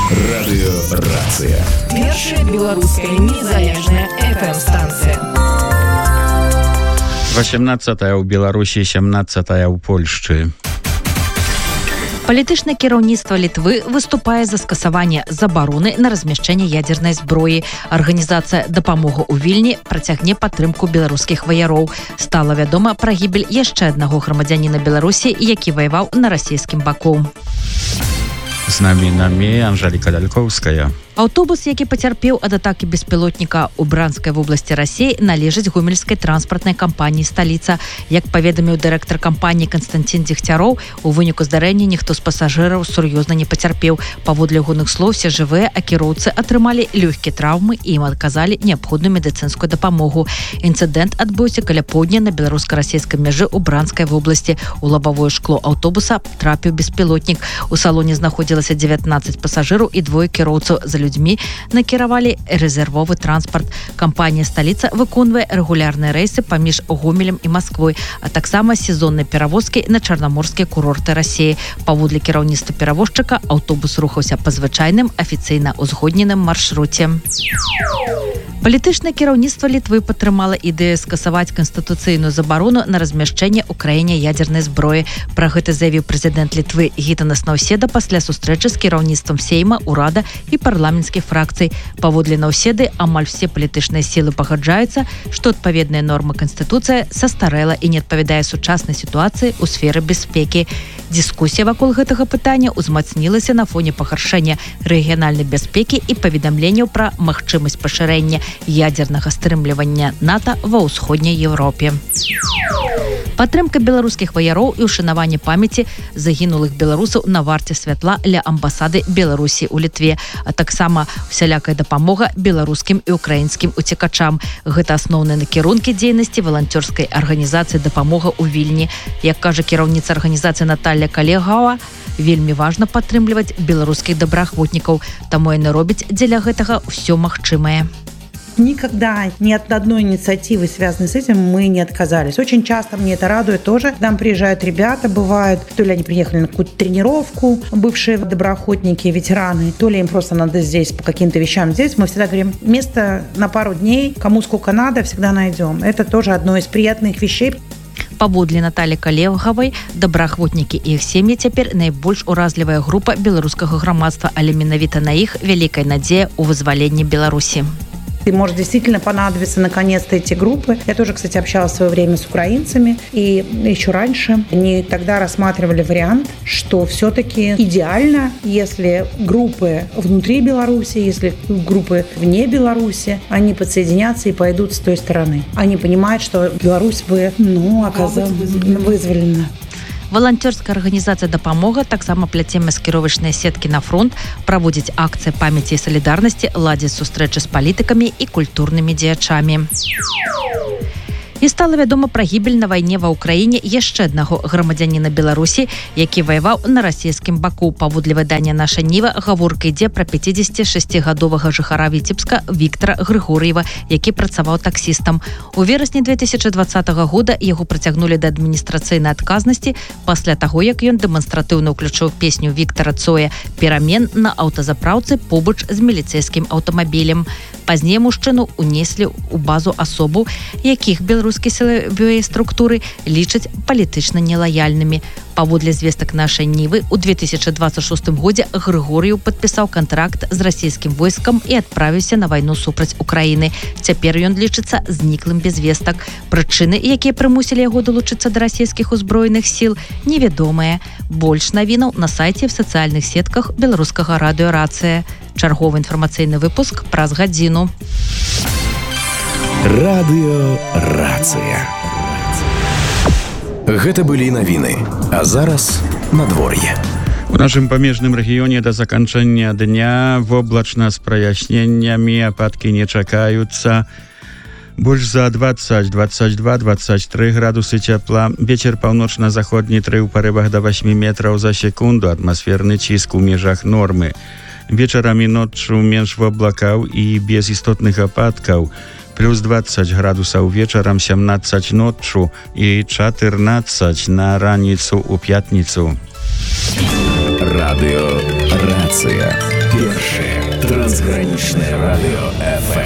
Радыёрацыя. Першая беларуская незалежная FM-станцыя. 18 ў Беларусі, 17 ў Польшчы. Палітычнае кіраўніцтва Літвы выступае за скасаванне забароны на размяшчэнне ядзернай зброі. Арганізацыя «Дапамога ў Вільні» працягне падтрымку беларускіх ваяроў. Стала вядома пра гібель яшчэ аднаго грамадзяніна Беларусі, які ваяваў на расійскім баку. З намі Анжэліка Лялькоўская. Аўтобус, які пацярпеў ад атакі беспілотніка ў Бранскай вобласці Расіі, належыць гомельскай транспартнай кампаніі «Сталіца». Як паведаміў дырэктар кампаніі Канстантин Дзегцяроў, у выніку здарэння ніхто з пасажыраў сур'ёзна не пацярпеў. Паводле ягоных слоў, усе жывыя, а кіроўцы атрымалі лёгкія траўмы і ім аказалі неабходную медыцынскую дапамогу. Інцыдэнт адбыўся каля поўдня на беларуска-расійскай мяжы ў Бранскай вобласці. У лабавое шкло аўтобуса трапіў беспілотнік. У салоне знаходзілася 19 пасажыраў і двое кіроўцаў. За людзьмі накіравалі рэзервовы транспарт. Кампанія «Сталіца» выконвае рэгулярныя рэйсы паміж Гомелем і Масквой, а таксама сезонныя перавозкі на чарнаморскія курорты Расіі. Паводле кіраўніцтва перавозчыка, аўтобус рухаўся па звычайным афіцыйна ўзгодненым маршруце. Палітычнае кіраўніцтва Літвы падтрымала ідэю скасаваць канстытуцыйную забарону на размяшчэнне ў краіне ядзернай зброі. Пра гэта заявіў прэзідэнт Літвы Гітанас Наўседа пасля сустрэчы з кіраўніцтвам Сейма, урада і парламенцкіх фракцый. Паводле Наўседы, амаль все палітычныя сілы пагаджаюцца, што адпаведная норма Канстытуцыя састарэла і не адпавядае сучаснай сітуацыі ў сферы бяспекі. Дыскусія вакол гэтага пытання ўзмацнілася на фоне пагаршэння рэгіянальнай бяспекі і паведамленняў пра магчымасць пашырэння ядзернага стрымлівання НАТО ва ўсходняй Еўропе. Падтрымка беларускіх ваяроў і ўшанаванне памяці загінулых беларусаў на варце святла ля амбасады Беларусі ў Літве, а таксама усялякая дапамога беларускім і украінскім уцекачам. Гэта асноўныя накірункі дзейнасці валанцёрскай арганізацыі «Дапамога ў Вільні». Як кажа кіраўніца арганізацыі Наталля Калегава, вельмі важна падтрымліваць беларускіх добраахвотнікаў, таму яны робяць дзеля гэтага ўсё магчымае. Никогда ни от одной инициативы, связанной с этим, мы не отказались. Очень часто мне это радует тоже. К нам приезжают ребята, бывают, то ли они приехали на какую-то тренировку, бывшие доброохотники, ветераны, то ли им просто надо здесь по каким-то вещам. Здесь мы всегда говорим, место на пару дней, кому сколько надо, всегда найдем. Это тоже одно из приятных вещей. Паводле Наталі Калегавай, добраахвотнікі і іх сем'і цяпер найбольш уразлівая група беларускага грамадства, але менавіта на іх вялікая надзея ў вызваленні Беларусі. И может действительно понадобиться наконец-то эти группы. Я тоже, кстати, общалась в свое время с украинцами. И еще раньше они тогда рассматривали вариант, что все-таки идеально, если группы внутри Беларуси, если группы вне Беларуси, они подсоединятся и пойдут с той стороны. Они понимают, что Беларусь бы, оказалась вызволена. Валанцёрская арганізацыя «Дапамога» таксама пляце маскіровачныя сеткі на фронт, праводзіць акцыі памяці і салідарнасці, ладзіць сустрэчы з палітыкамі і культурнымі дзеячамі. І стала вядома пра гібель на вайне ва ўкраіне яшчэ аднаго грамадзяніна Беларусі, які ваяваў на расійскім баку. Паводле выдання «Наша Ніва» гаворка ідзе пра 56-гадовага жыхара Віцебска Віктара Грыгор'ева, які працаваў таксістам. У верасні 2020 года яго прыцягнулі да адміністрацыйнай адказнасці пасля таго, як ён дэманстратыўна ўключыў песню Віктара Цоя «Перамен» на аўтазапраўцы побач з міліцэйскім аўтамабілем. Пазней мужчыну унеслі ў базу асобу, якіх беларускія сілавыя структуры лічаць палітычна нелаяльнымі. Паводле звестак «Нашай Нівы», у 2026 годзе Грыгор'еў падпісаў кантракт з расійскім войскам і адправіўся на вайну супраць Украіны. Цяпер ён лічыцца зніклым без вестак. Прычыны, якія прымусілі яго далучыцца да расійскіх узброеных сіл, невядомыя. Больш навінаў на сайце в сацыяльных сетках беларускага радыёрацыя. Чарговы інфармацыйны выпуск праз гадзіну. Радыёрацыя. Гэта былі навіны, а зараз надвор'е. У нашым памежным рэгіёне да заканчэння дня воблачна з праясненнямі, ападкі не чакаюцца. Больш за 20, 22, 23 градусы цепла. Вецер паўночна-заходні 3 ў парывах да 8 метраў за секунду. Атмасферны ціск у межах нормы. Вечарам і ноччу менш воблакаў і без істотных ападкаў. Плюс 20 градусаў вечарам, 17 ноччу і 14 на раніцу ў пятніцу. Радыё. Інфармацыя. Першае трансгранічнае радыё FM.